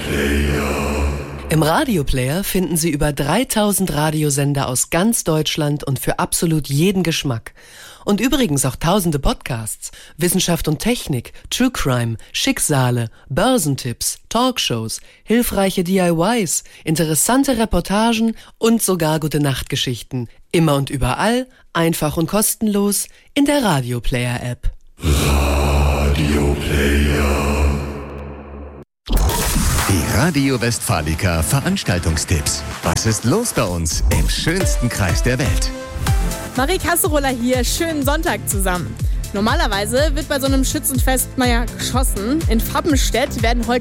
Im Radioplayer finden Sie über 3000 Radiosender aus ganz Deutschland und für absolut jeden Geschmack. Und übrigens auch tausende Podcasts, Wissenschaft und Technik, True Crime, Schicksale, Börsentipps, Talkshows, hilfreiche DIYs, interessante Reportagen und sogar Gute-Nacht-Geschichten. Immer und überall, einfach und kostenlos in der Radioplayer-App. Radioplayer. Die Radio Westfalica Veranstaltungstipps. Was ist los bei uns im schönsten Kreis der Welt? Marie Kasseroller hier, schönen Sonntag zusammen. Normalerweise wird bei so einem Schützenfest, geschossen. In Fappenstedt werden heute